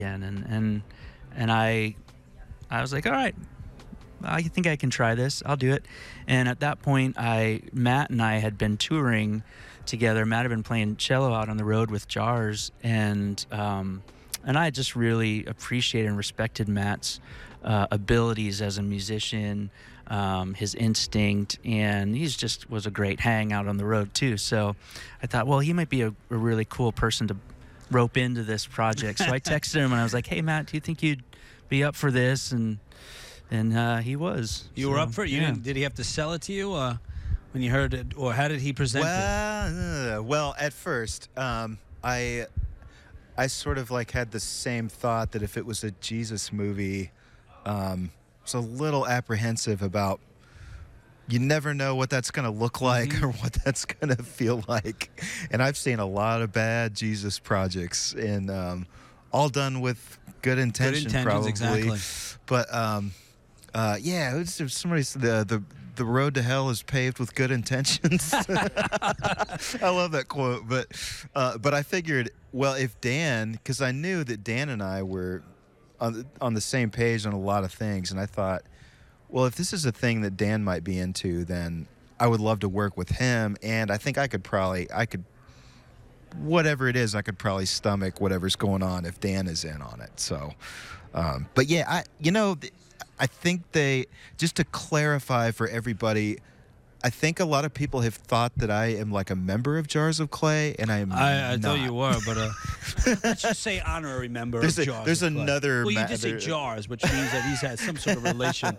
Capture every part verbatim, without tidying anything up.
again, and and and I I was like, all right, I think I can try this. I'll do it. And at that point, I Matt and I had been touring together. Matt had been playing cello out on the road with Jars, and um, and I just really appreciated and respected Matt's uh, abilities as a musician, um, his instinct, and he's just was a great hang out on the road too. So I thought, well, he might be a, a really cool person to rope into this project. So I texted him and I was like, hey, Matt, do you think you'd be up for this? And and uh, he was. You so, were up for it? You yeah. didn't, did he have to sell it to you uh, when you heard it? Or how did he present it? Well, uh, well, at first, um, I I sort of like had the same thought that if it was a Jesus movie, um, I was a little apprehensive about. You never know what that's going to look like mm-hmm. or what that's going to feel like. And I've seen a lot of bad Jesus projects, and um, all done with good intention, good intentions, probably. Exactly. But um, uh, yeah, it was, it was somebody said the the the road to hell is paved with good intentions. I love that quote. But uh, but I figured, well, if Dan, because I knew that Dan and I were on the, on the same page on a lot of things, and I thought, well, if this is a thing that Dan might be into, then I would love to work with him. And I think I could probably, I could, whatever it is, I could probably stomach whatever's going on if Dan is in on it. So, um, but yeah, I, you know, I think they, just to clarify for everybody, I think a lot of people have thought that I am like a member of Jars of Clay, and I am I, I not. thought you were, but uh, let's just say honorary member There's of a- Jars there's of Clay. another Well, you ma- just say there- Jars, which means that he's had some sort of relation.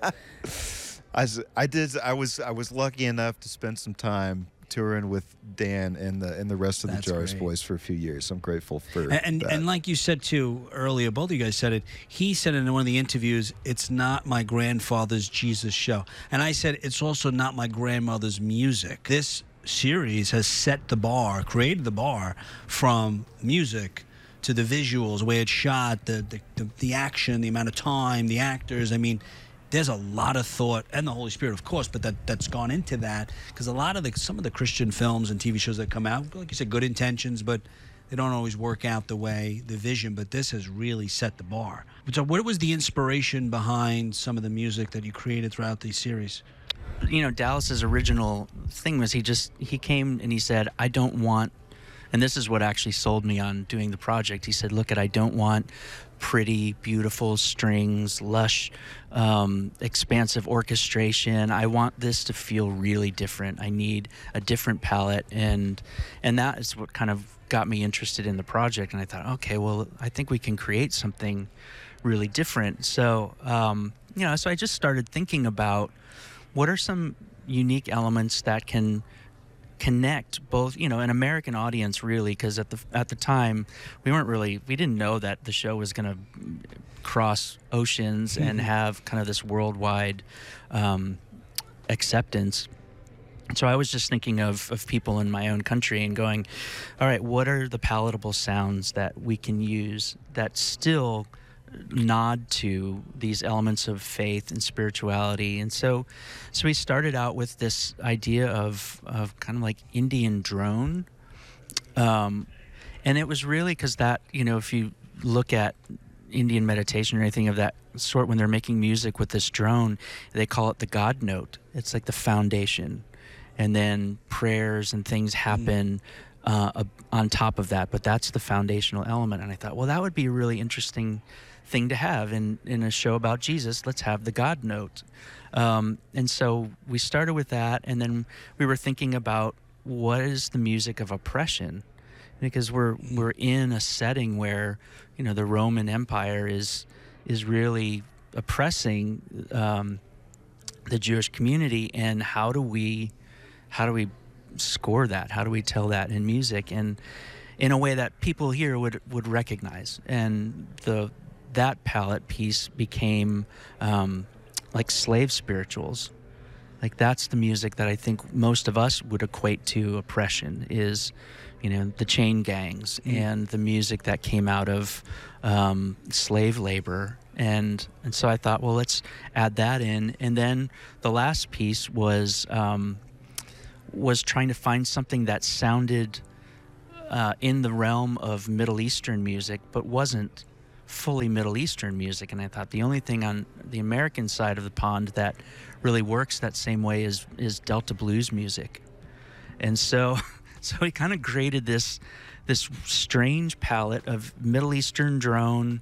I, s- I did. I was. I was lucky enough to spend some time touring with Dan and the and the rest of That's the Jars great. boys for a few years. I'm grateful for And and, that. and like you said too earlier, both of you guys said it. He said in one of the interviews, "It's not my grandfather's Jesus show," and I said, "It's also not my grandmother's music." This series has set the bar, created the bar from music to the visuals, the way it's shot, the the, the, the action, the amount of time, the actors. I mean, there's a lot of thought, and the Holy Spirit, of course, but that, that's gone into that, because a lot of the some of the Christian films and T V shows that come out, like you said, good intentions, but they don't always work out the way, the vision, but this has really set the bar. So what was the inspiration behind some of the music that you created throughout the series? You know, Dallas's original thing was he just, he came and he said, I don't want, and this is what actually sold me on doing the project. He said, look, at I don't want pretty, beautiful strings, lush, um, expansive orchestration. I want this to feel really different. I need a different palette, and and that is what kind of got me interested in the project. And I thought, okay, well, I think we can create something really different. So, um, you know, so I just started thinking about what are some unique elements that can connect both, you know, an American audience, really, because at the at the time we weren't really, we didn't know that the show was going to cross oceans and have kind of this worldwide um, acceptance. So I was just thinking of, of people in my own country and going, all right, what are the palatable sounds that we can use that still nod to these elements of faith and spirituality? And so so we started out with this idea of of kind of like Indian drone, um, and it was really because that, you know, if you look at Indian meditation or anything of that sort, when they're making music with this drone, they call it the God note. It's like the foundation, and then prayers and things happen uh, on top of that, but that's the foundational element. And I thought, well, that would be a really interesting thing to have in, in a show about Jesus. Let's have the God note. Um, and so we started with that, and then we were thinking about what is the music of oppression, because we're we're in a setting where, you know, the Roman Empire is is really oppressing um, the Jewish community, and how do we how do we score that? How do we tell that in music, and in a way that people here would would recognize? And the that palette piece became um, like slave spirituals. Like that's the music that I think most of us would equate to oppression, is, you know, the chain gangs mm. and the music that came out of um, slave labor. And and so I thought, well, let's add that in. And then the last piece was um, was trying to find something that sounded uh, in the realm of Middle Eastern music, but wasn't fully Middle Eastern music. And I thought the only thing on the American side of the pond that really works that same way is is Delta blues music. And so so he kind of created this this strange palette of Middle Eastern drone,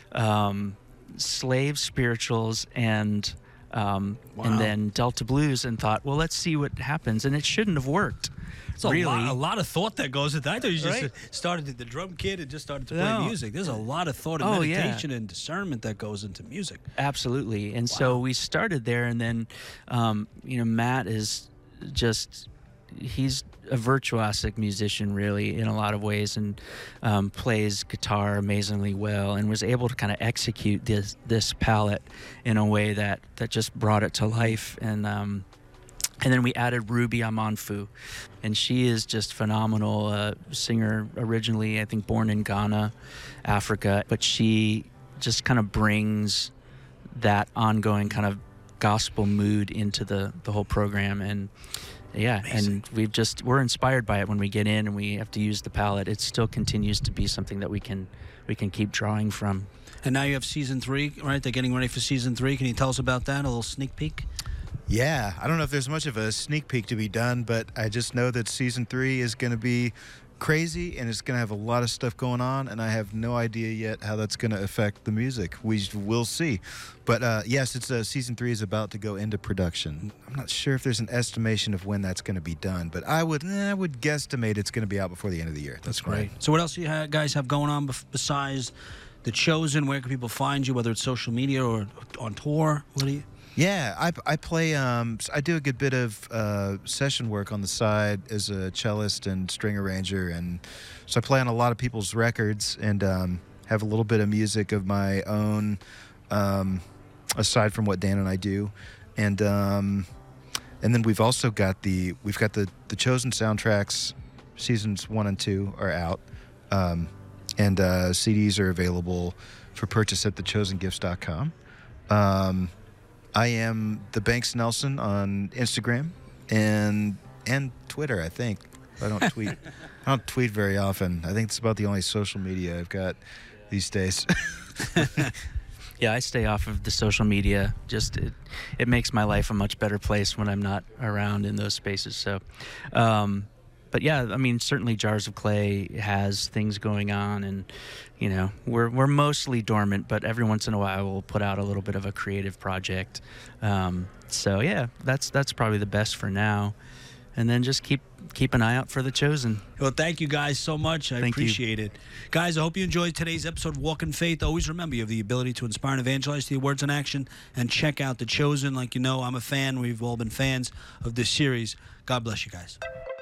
um, slave spirituals, and um, Wow. and then Delta blues, and thought, well, let's see what happens. And it shouldn't have worked. It's a, really. lot, a lot of thought that goes into that. I thought you just Right? started at the drum kit and just started to play No. music. There's a lot of thought and Oh, yeah. meditation and discernment that goes into music. Absolutely. And Wow. so we started there, and then, um, you know, Matt is just, he's a virtuosic musician, really, in a lot of ways, and um, plays guitar amazingly well, and was able to kind of execute this this palette in a way that, that just brought it to life. And um, and then we added Ruby Amanfu, and she is just phenomenal. Uh, singer, originally, I think, born in Ghana, Africa, but she just kind of brings that ongoing kind of gospel mood into the, the whole program. And yeah, Amazing. and we've just, we're inspired by it when we get in and we have to use the palette. It still continues to be something that we can we can keep drawing from. And now you have season three, right? They're getting ready for season three. Can you tell us about that? A little sneak peek? Yeah, I don't know if there's much of a sneak peek to be done, but I just know that season three is going to be crazy, and it's going to have a lot of stuff going on, and I have no idea yet how that's going to affect the music. We will see. But uh, yes, it's uh, season three is about to go into production. I'm not sure if there's an estimation of when that's going to be done, but I would eh, I would guesstimate it's going to be out before the end of the year. That's, Great. So what else do you ha- guys have going on bef- besides The Chosen? Where can people find you, whether it's social media or on tour? What do you... Yeah, I, I play. Um, I do a good bit of uh, session work on the side as a cellist and string arranger, and so I play on a lot of people's records and um, have a little bit of music of my own, um, aside from what Dan and I do, and um, and then we've also got the we've got the the Chosen soundtracks. Seasons one and two are out, um, and uh, C Ds are available for purchase at the chosen gifts dot com. Um, I am the Banks Nelson on Instagram and and Twitter, I think. I don't tweet. I don't tweet very often. I think it's about the only social media I've got these days. Yeah, I stay off of the social media. Just it, it makes my life a much better place when I'm not around in those spaces. So, um, but yeah, I mean, certainly Jars of Clay has things going on, and you know, we're we're mostly dormant, but every once in a while we'll put out a little bit of a creative project. Um, so yeah, that's that's probably the best for now, and then just keep keep an eye out for The Chosen. Well, thank you guys so much. I Thank you. appreciate it. Guys, I hope you enjoyed today's episode of Walk in Faith. Always remember, you have the ability to inspire and evangelize through your words and action. And check out The Chosen. Like you know, I'm a fan. We've all been fans of this series. God bless you guys.